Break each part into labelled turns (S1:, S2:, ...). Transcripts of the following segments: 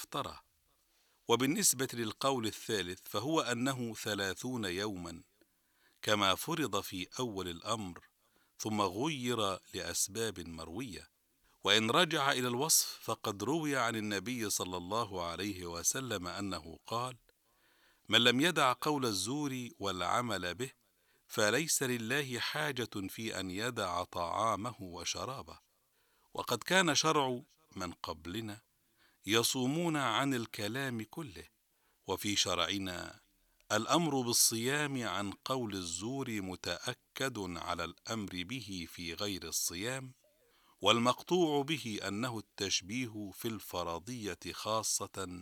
S1: افترى. وبالنسبة للقول الثالث فهو أنه 30 يوما كما فرض في أول الأمر، ثم غير لأسباب مروية. وإن رجع إلى الوصف فقد روي عن النبي صلى الله عليه وسلم أنه قال: من لم يدع قول الزور والعمل به فليس لله حاجة في أن يدع طعامه وشرابه. وقد كان شرع من قبلنا يصومون عن الكلام كله، وفي شرعنا الأمر بالصيام عن قول الزور متأكد على الأمر به في غير الصيام، والمقطوع به أنه التشبيه في الفرضية خاصة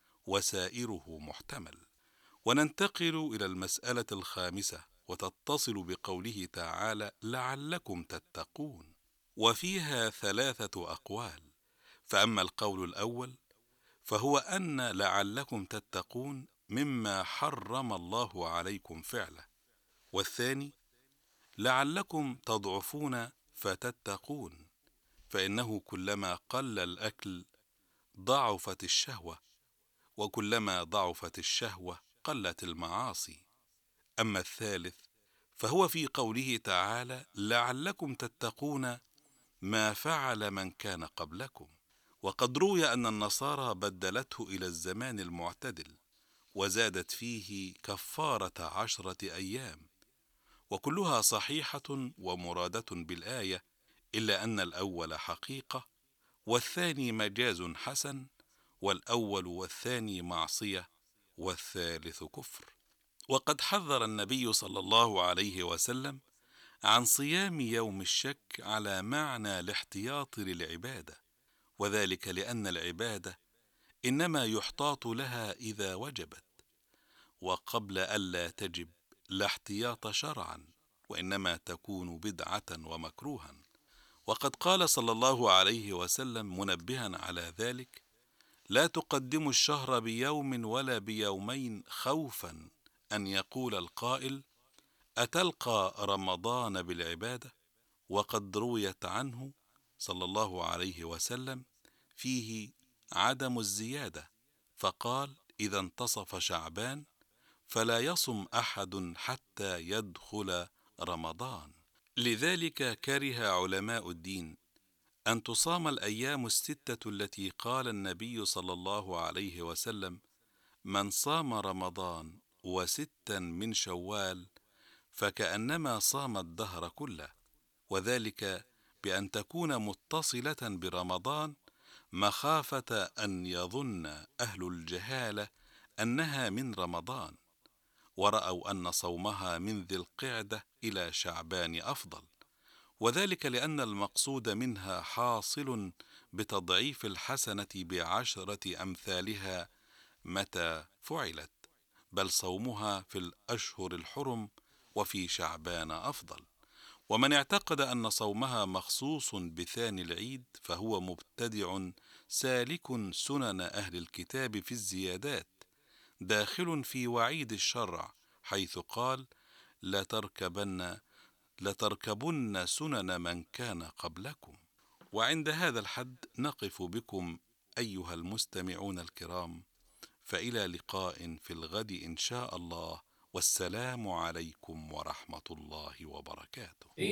S1: وسائره محتمل. وننتقل إلى المسألة الخامسة، وتتصل بقوله تعالى: لعلكم تتقون، وفيها 3 أقوال. فأما القول الأول فهو أن لعلكم تتقون مما حرم الله عليكم فعله، والثاني لعلكم تضعفون فتتقون، فإنه كلما قل الأكل ضعفت الشهوة، وكلما ضعفت الشهوة قلت المعاصي. أما الثالث فهو في قوله تعالى: لعلكم تتقون ما فعل من كان قبلكم. وقد روي أن النصارى بدلته إلى الزمان المعتدل، وزادت فيه كفارة 10 أيام، وكلها صحيحة ومرادة بالآية، إلا أن الأول حقيقة والثاني مجاز حسن، والأول والثاني معصية والثالث كفر. وقد حذر النبي صلى الله عليه وسلم عن صيام يوم الشك على معنى الاحتياط للعبادة، وذلك لأن العبادة إنما يحتاط لها إذا وجبت، وقبل ألا تجب لا احتياط شرعا، وإنما تكون بدعة ومكروها. وقد قال صلى الله عليه وسلم منبها على ذلك: لا تقدموا الشهر بيوم ولا بيومين خوفا أن يقول القائل أتلقى رمضان بالعبادة. وقد رويت عنه صلى الله عليه وسلم فيه عدم الزيادة، فقال: إذا انتصف شعبان فلا يصم أحد حتى يدخل رمضان. لذلك كره علماء الدين أن تصام الأيام ال6 التي قال النبي صلى الله عليه وسلم: من صام رمضان و6 من شوال فكأنما صام الدهر كله، وذلك بأن تكون متصلة برمضان، مخافة أن يظن أهل الجهالة أنها من رمضان، ورأوا أن صومها من ذي القعدة إلى شعبان أفضل، وذلك لأن المقصود منها حاصل بتضعيف الحسنة ب10 أمثالها متى فعلت، بل صومها في الأشهر الحرم وفي شعبان أفضل. ومن اعتقد أن صومها مخصوص بثاني العيد فهو مبتدع سالك سنن أهل الكتاب في الزيادات، داخل في وعيد الشرع، حيث قال: لتركبن سنن من كان قبلكم. وعند هذا الحد نقف بكم أيها المستمعون الكرام، فإلى لقاء في الغد إن شاء الله، والسلام عليكم ورحمة الله وبركاته.